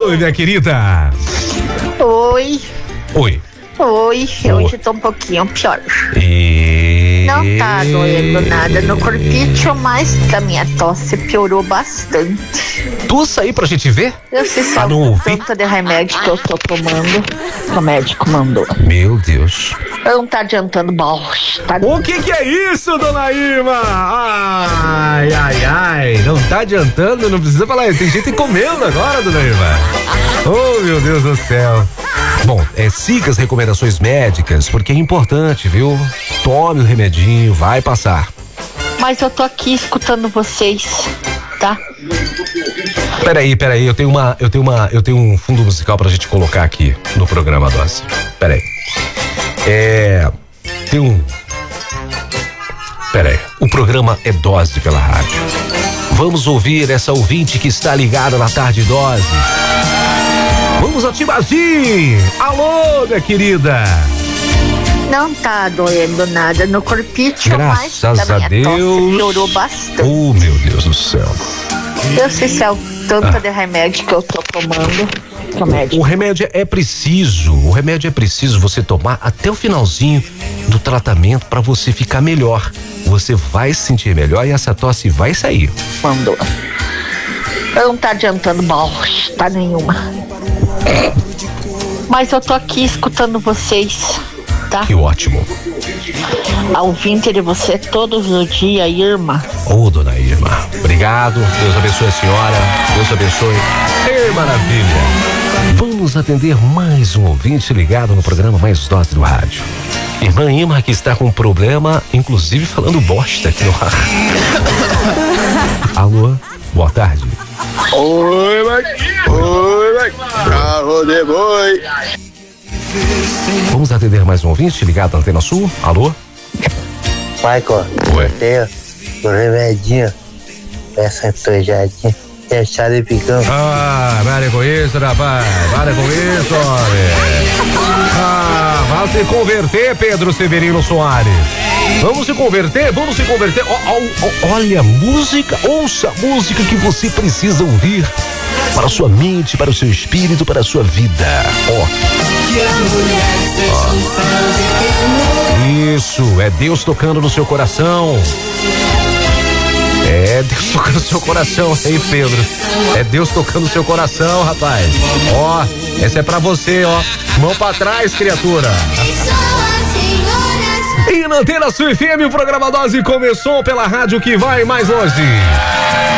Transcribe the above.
Oi, minha querida. Oi. Oi. Oi, hoje tô um pouquinho pior. E... Não tá doendo nada no corpício, mas a minha tosse piorou bastante. Tussa aí pra gente ver? Eu sei só tanto de remédio que eu tô tomando, que o médico mandou. Meu Deus. Não tá adiantando bosta. O que é isso, dona Irma? Ai, ai, ai. Não tá adiantando, não precisa falar. Tem gente comendo agora, dona Irma. Oh, meu Deus do céu. Bom, siga as recomendações médicas, porque é importante, viu? Tome o remedinho, vai passar. Mas eu tô aqui escutando vocês, tá? Peraí, eu tenho um fundo musical pra gente colocar aqui no programa Dose. Peraí. O programa é Dose pela rádio. Vamos ouvir essa ouvinte que está ligada na Tarde Dose. Vamos ativar sim! Alô, minha querida! Não tá doendo nada no corpício, graças mas a Deus. Tosse piorou bastante. Oh, meu Deus do céu. Eu sei se é o tanto de remédio que eu tô tomando. O remédio é preciso você tomar até o finalzinho do tratamento pra você ficar melhor. Você vai se sentir melhor e essa tosse vai sair. Mandou. Não tá adiantando bosta nenhuma. Mas eu tô aqui escutando vocês, tá? Que ótimo. A ouvinte de você todos os dias, Irma. Ô, dona Irma, obrigado. Deus abençoe a senhora. Deus abençoe. Ei, maravilha. Vamos atender mais um ouvinte ligado no programa Mais Dose do Rádio. Irmã Irma, que está com um problema, inclusive falando bosta aqui no rádio. Alô, boa tarde. Oi, mãe. Carro de boi. Vamos atender mais um ouvinte ligado na Antena Sul. Alô? Michael, tem o remedinho, essa tojadinha, é chá de picão. Para com isso, rapaz. Para com isso, homem. Vai se converter, Pedro Severino Soares. Vamos se converter. Olha a música, ouça a música que você precisa ouvir para a sua mente, para o seu espírito, para a sua vida. Isso, é Deus tocando no seu coração. É Deus tocando no seu coração, aí, Pedro. É Deus tocando no seu coração, rapaz. Essa é pra você, mão pra trás, criatura. E na Antena Sul FM, o programa Dose começou pela rádio que vai mais longe.